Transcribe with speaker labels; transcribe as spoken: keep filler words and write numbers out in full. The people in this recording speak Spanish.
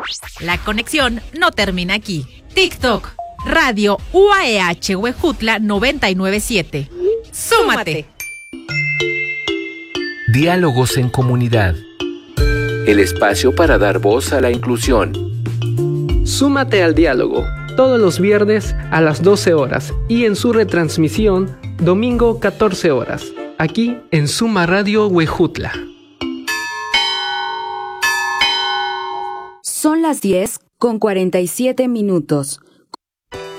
Speaker 1: La conexión no termina aquí. TikTok, Radio U A E H Huejutla noventa y nueve punto siete. ¡Súmate!
Speaker 2: Diálogos en comunidad. El espacio para dar voz a la inclusión.
Speaker 3: Súmate al diálogo, todos los viernes a las doce horas y en su retransmisión, domingo catorce horas, aquí en Suma Radio Huejutla.
Speaker 4: Son las diez con cuarenta y siete minutos.